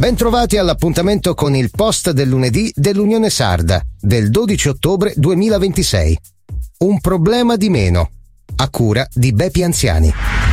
Bentrovati all'appuntamento con il post del lunedì dell'Unione Sarda del 12 ottobre 2026. Un problema di meno, a cura di Bepi Anziani.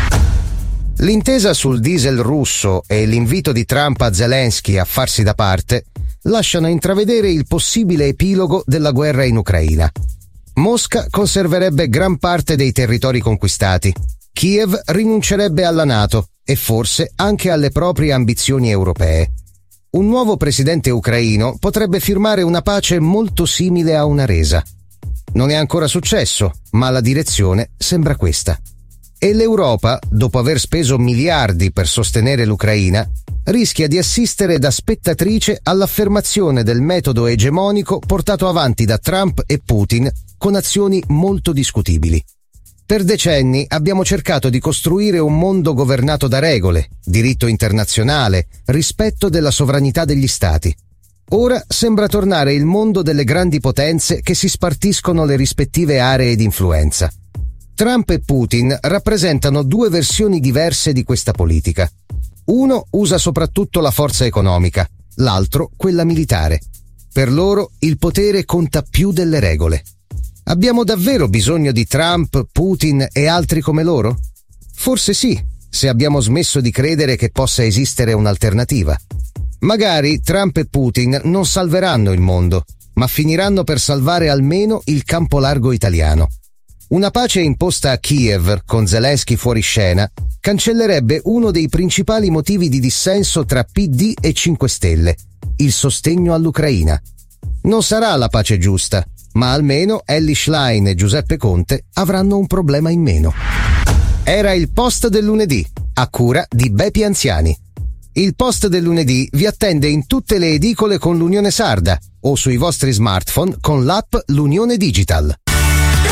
L'intesa sul diesel russo e l'invito di Trump a Zelensky a farsi da parte lasciano intravedere il possibile epilogo della guerra in Ucraina. Mosca conserverebbe gran parte dei territori conquistati. Kiev rinuncerebbe alla NATO e forse anche alle proprie ambizioni europee. Un nuovo presidente ucraino potrebbe firmare una pace molto simile a una resa. Non è ancora successo, ma la direzione sembra questa. E l'Europa, dopo aver speso miliardi per sostenere l'Ucraina, rischia di assistere da spettatrice all'affermazione del metodo egemonico portato avanti da Trump e Putin con azioni molto discutibili. Per decenni abbiamo cercato di costruire un mondo governato da regole, diritto internazionale, rispetto della sovranità degli stati. Ora sembra tornare il mondo delle grandi potenze che si spartiscono le rispettive aree di influenza. Trump e Putin rappresentano due versioni diverse di questa politica. Uno usa soprattutto la forza economica, l'altro quella militare. Per loro il potere conta più delle regole. Abbiamo davvero bisogno di Trump, Putin e altri come loro? Forse sì, se abbiamo smesso di credere che possa esistere un'alternativa. Magari Trump e Putin non salveranno il mondo, ma finiranno per salvare almeno il campo largo italiano. Una pace imposta a Kiev, con Zelensky fuori scena, cancellerebbe uno dei principali motivi di dissenso tra PD e 5 Stelle, il sostegno all'Ucraina. Non sarà la pace giusta, ma almeno Elly Schlein e Giuseppe Conte avranno un problema in meno. Era il post del lunedì, a cura di Bepi Anziani. Il post del lunedì vi attende in tutte le edicole con l'Unione Sarda o sui vostri smartphone con l'app L'Unione Digital.